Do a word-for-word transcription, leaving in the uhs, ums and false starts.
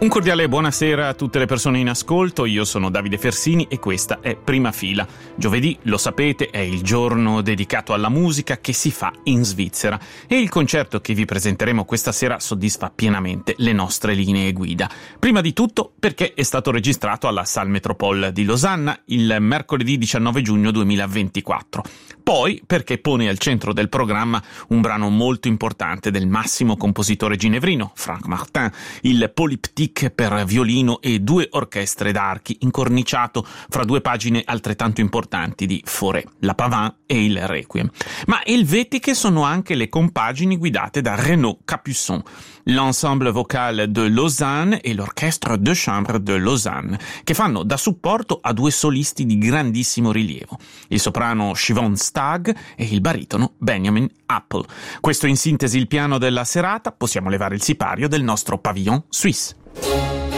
Un cordiale buonasera a tutte le persone in ascolto, io sono Davide Fersini e questa è Prima Fila. Giovedì, lo sapete, è il giorno dedicato alla musica che si fa in Svizzera e il concerto che vi presenteremo questa sera soddisfa pienamente le nostre linee guida. Prima di tutto perché è stato registrato alla Salle Métropole di Losanna il mercoledì diciannove giugno duemilaventiquattro. Poi perché pone al centro del programma un brano molto importante del massimo compositore ginevrino, Franck Martin, il Polyptyque per violino e due orchestre d'archi, incorniciato fra due pagine altrettanto importanti di Fauré, la Pavane e il Requiem. Ma elvetiche sono anche le compagini guidate da Renaud Capuçon, l'ensemble vocal de Lausanne e l'orchestre de chambre de Lausanne, che fanno da supporto a due solisti di grandissimo rilievo, il soprano Siobhan Stagg e il baritono Benjamin Apple. Questo in sintesi il piano della serata, possiamo levare il sipario del nostro pavillon suisse.